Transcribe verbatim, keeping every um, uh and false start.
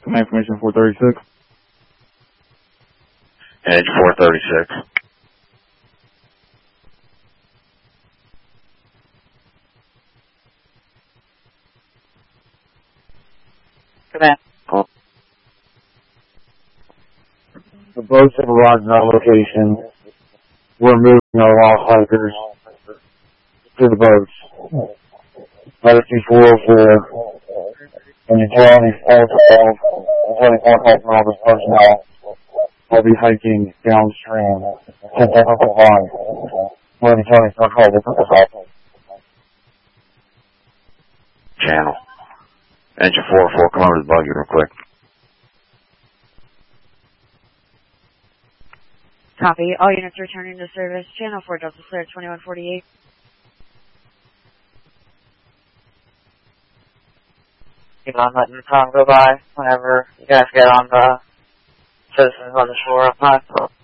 Command information four thirty-six. Edge four thirty-six. Command. Oh. The boats have arrived at our location. We're moving our lost hikers to the boats. Latitude four oh four. And utility four twelve. twenty-four Colorado personnel. I'll be hiking downstream. ten technical line. Twenty twenty Colorado. Channel. Engine four oh four, come over to the buggy real quick. Copy. All units returning to service. Channel four, Delta Clear, twenty-one forty-eight. Keep on letting the time go by whenever you guys get on the citizens on the shore up high.